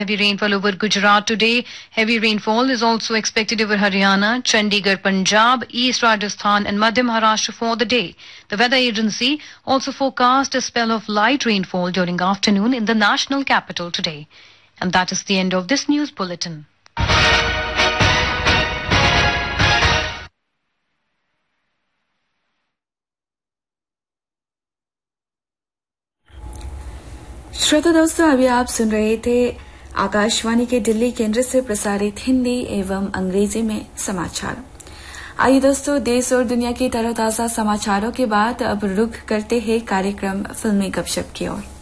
Heavy rainfall over Gujarat today. Heavy rainfall is also expected over Haryana, Chandigarh, Punjab, East Rajasthan and Madhya Maharashtra for the day. The weather agency also forecast a spell of light rainfall during afternoon in the national capital today. And that is the end of this news bulletin. श्रोता दोस्तों, अभी आप सुन रहे थे आकाशवाणी के दिल्ली केंद्र से प्रसारित हिंदी एवं अंग्रेजी में समाचार। आइए दोस्तों, देश और दुनिया की तरोताजा समाचारों के बाद अब रुख करते हैं कार्यक्रम फिल्मी गपशप की ओर।